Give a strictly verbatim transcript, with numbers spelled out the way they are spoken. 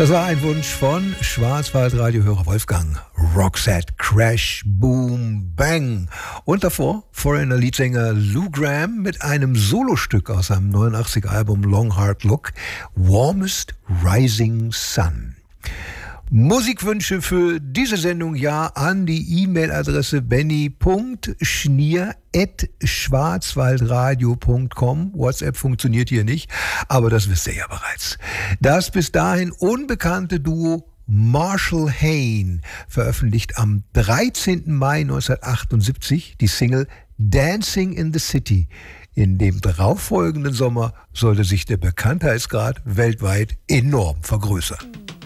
Das war ein Wunsch von Schwarzwaldradiohörer Wolfgang. Roxette, Crash, Boom, Bang. Und davor Foreigner-Leadsänger Lou Gramm mit einem Solostück aus seinem neunundachtziger Album Long Hard Look, Warmest Rising Sun. Musikwünsche für diese Sendung ja an die E-Mail-Adresse benny punkt schnier at schwarzwaldradio punkt com. WhatsApp funktioniert hier nicht, aber das wisst ihr ja bereits. Das bis dahin unbekannte Duo Marshall Hayne veröffentlicht am dreizehnten Mai neunzehnhundertachtundsiebzig die Single Dancing in the City. In dem darauffolgenden Sommer sollte sich der Bekanntheitsgrad weltweit enorm vergrößern.